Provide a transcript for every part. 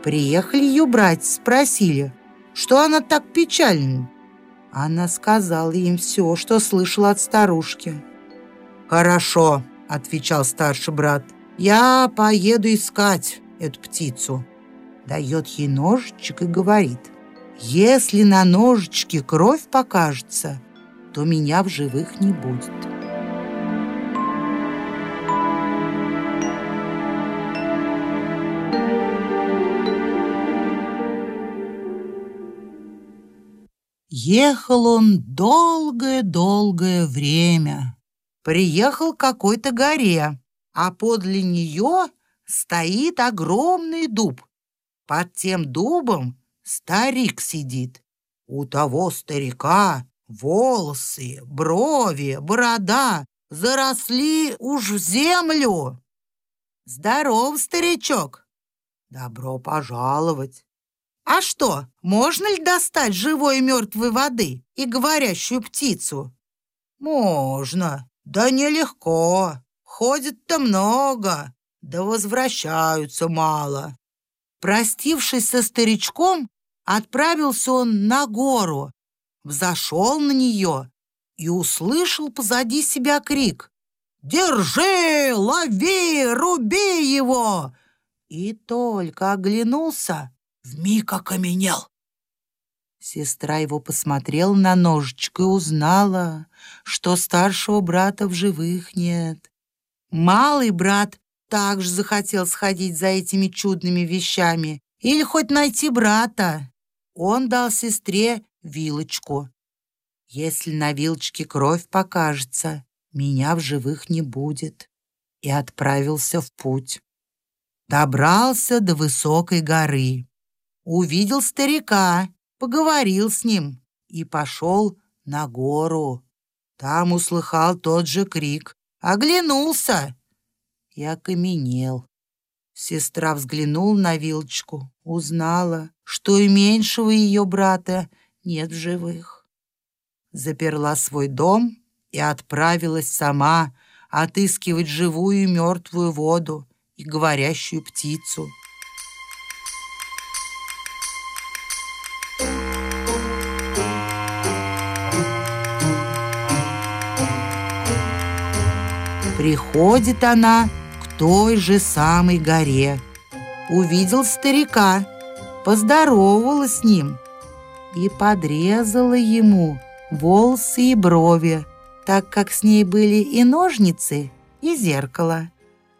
Приехали ее братья, спросили, что она так печальна. Она сказала им все, что слышала от старушки. «Хорошо», — отвечал старший брат, — «я поеду искать эту птицу». Дает ей ножичек и говорит: «Если на ножичке кровь покажется, то меня в живых не будет». Ехал он долгое-долгое время. Приехал к какой-то горе, а подле нее стоит огромный дуб. Под тем дубом старик сидит. У того старика волосы, брови, борода заросли уж в землю. «Здоров, старичок!» «Добро пожаловать!» «А что, можно ли достать живой и мертвой воды и говорящую птицу?» «Можно, да нелегко. Ходит-то много, да возвращаются мало». Простившись со старичком, отправился он на гору, взошел на нее и услышал позади себя крик: «Держи, лови, руби его!» И только оглянулся, вмиг окаменел. Сестра его посмотрела на ножичек и узнала, что старшего брата в живых нет. Малый брат также захотел сходить за этими чудными вещами или хоть найти брата. Он дал сестре вилочку. «Если на вилочке кровь покажется, меня в живых не будет», и отправился в путь. Добрался до высокой горы. Увидел старика, поговорил с ним и пошел на гору. Там услыхал тот же крик, оглянулся и окаменел. Сестра взглянула на вилочку, узнала, что и меньшего ее брата нет в живых. Заперла свой дом и отправилась сама отыскивать живую и мертвую воду и говорящую птицу. Приходит она к той же самой горе. Увидел старика, поздоровалась с ним и подрезала ему волосы и брови, так как с ней были и ножницы, и зеркало.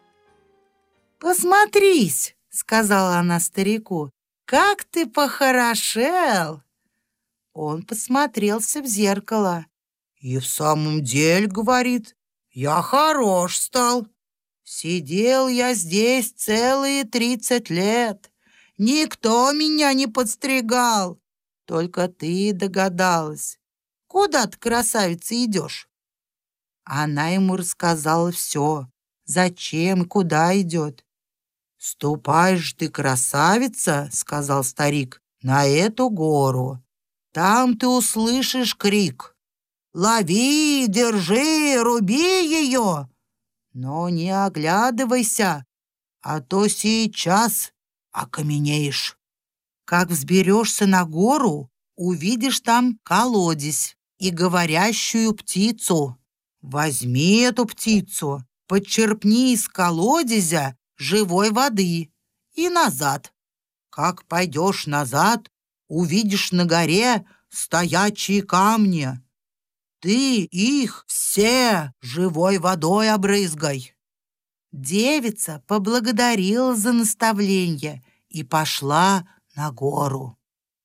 «Посмотрись», — сказала она старику, — «как ты похорошел!» Он посмотрелся в зеркало. «И в самом деле, — говорит, — я хорош стал. Сидел я здесь целые 30 лет. Никто меня не подстригал. Только ты догадалась. Куда ты, красавица, идешь?» Она ему рассказала все, зачем и куда идет. «Ступай же ты, красавица, — сказал старик, — на эту гору. Там ты услышишь крик: лови, держи, руби ее. Но не оглядывайся, а то сейчас окаменеешь. Как взберешься на гору, увидишь там колодец и говорящую птицу. Возьми эту птицу, подчерпни из колодезя живой воды и назад. Как пойдешь назад, увидишь на горе стоячие камни. Ты их все живой водой обрызгай». Девица поблагодарила за наставление и пошла на гору.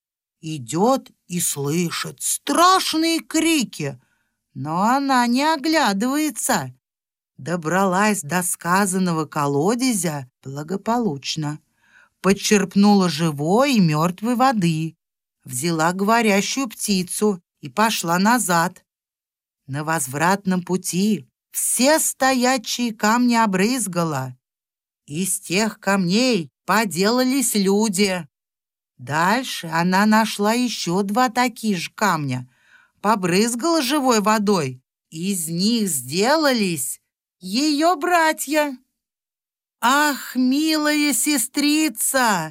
Идет и слышит страшные крики, но она не оглядывается. Добралась до сказанного колодезя благополучно. Подчерпнула живой и мертвой воды, взяла говорящую птицу и пошла назад. На возвратном пути все стоячие камни обрызгала. Из тех камней поделались люди. Дальше она нашла еще 2 таких же камня, побрызгала живой водой, и из них сделались ее братья. «Ах, милая сестрица!»